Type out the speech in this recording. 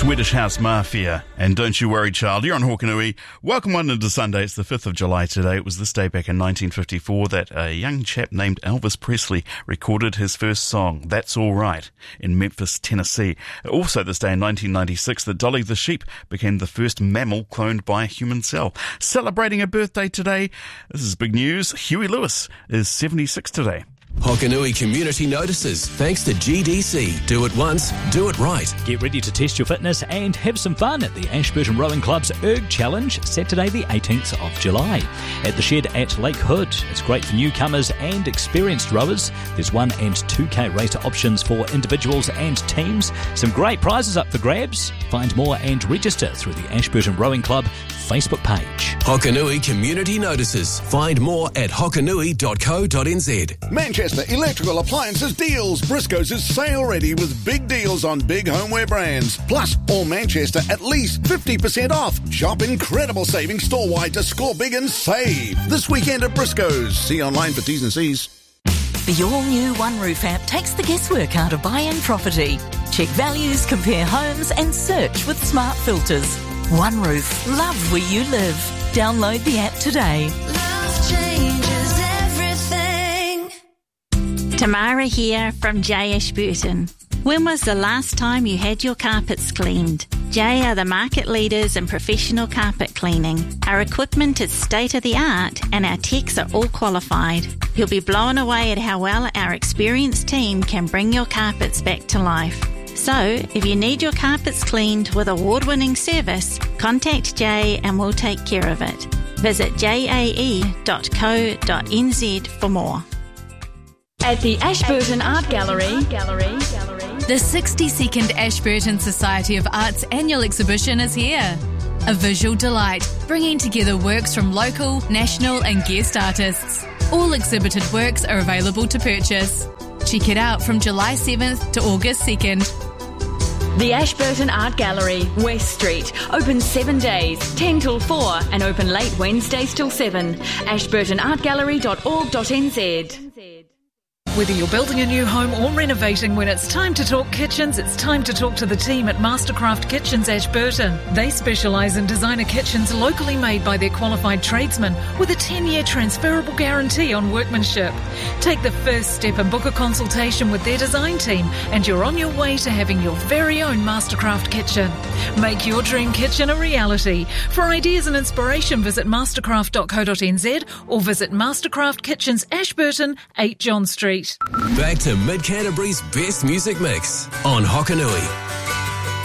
Swedish House Mafia and Don't You Worry Child. You're on Hokanui. Welcome on into Sunday. It's the 5th of July today. It was this day back in 1954 that a young chap named Elvis Presley recorded his first song, That's All Right, in Memphis, Tennessee. Also this day in 1996 that Dolly the sheep became the first mammal cloned by a human cell. Celebrating a birthday today, this is big news, Huey Lewis is 76 today. Hokanui Community Notices, thanks to GDC. Do it once, do it right. Get ready to test your fitness and have some fun at the Ashburton Rowing Club's Erg Challenge, Saturday the 18th of July. At the shed at Lake Hood, it's great for newcomers and experienced rowers. There's 1 and 2K race options for individuals and teams. Some great prizes up for grabs. Find more and register through the Ashburton Rowing Club Facebook page. Hokanui Community Notices. Find more at hokanui.co.nz. Manchester Electrical Appliances deals. Briscoe's is sale ready with big deals on big homeware brands. Plus, all Manchester at least 50% off. Shop incredible savings store-wide to score big and save. This weekend at Briscoe's. See online for T's and C's. The all-new One Roof app takes the guesswork out of buying property. Check values, compare homes and search with smart filters. One Roof. Love where you live. Download the app today. Love changes everything. Tamara here from J Ashburton. When was the last time you had your carpets cleaned? J are the market leaders in professional carpet cleaning. Our equipment is state-of-the-art and our techs are all qualified. You'll be blown away at how well our experienced team can bring your carpets back to life. So, if you need your carpets cleaned with award-winning service, contact Jay and we'll take care of it. Visit jae.co.nz for more. At the Ashburton Art Gallery, the 62nd Ashburton Society of Arts annual exhibition is here. A visual delight, bringing together works from local, national and guest artists. All exhibited works are available to purchase. Check it out from July 7th to August 2nd. The Ashburton Art Gallery, West Street. Open 7 days, 10 till 4 and open late Wednesdays till 7. ashburtonartgallery.org.nz. Whether you're building a new home or renovating, when it's time to talk kitchens, it's time to talk to the team at Mastercraft Kitchens Ashburton. They specialise in designer kitchens locally made by their qualified tradesmen with a 10-year transferable guarantee on workmanship. Take the first step and book a consultation with their design team and you're on your way to having your very own Mastercraft kitchen. Make your dream kitchen a reality. For ideas and inspiration, visit mastercraft.co.nz or visit Mastercraft Kitchens Ashburton, 8 John Street. Back to Mid Canterbury's best music mix on Hokanui.